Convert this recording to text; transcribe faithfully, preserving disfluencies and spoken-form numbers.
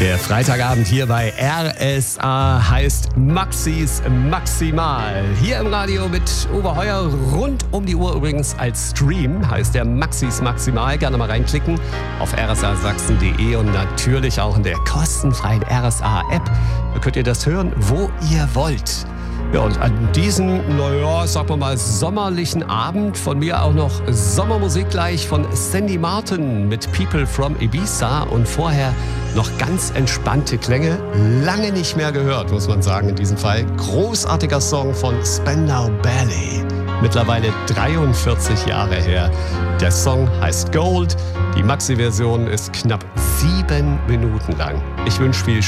Der Freitagabend hier bei R S A heißt Maxis Maximal. Hier im Radio mit Uwe Heuer rund um die Uhr übrigens als Stream heißt der Maxis Maximal. Gerne mal reinklicken auf r s a sachsen punkt d e und natürlich auch in der kostenfreien R S A App. Da könnt ihr das hören, wo ihr wollt. Ja, und an diesem, naja, sagen wir mal, sommerlichen Abend von mir auch noch Sommermusik gleich von Sandy Martin mit People from Ibiza und vorher noch ganz entspannte Klänge. Lange nicht mehr gehört, muss man sagen in diesem Fall. Großartiger Song von Spandau Ballet. Mittlerweile dreiundvierzig Jahre her. Der Song heißt Gold. Die Maxi-Version ist knapp sieben Minuten lang. Ich wünsche viel Spaß.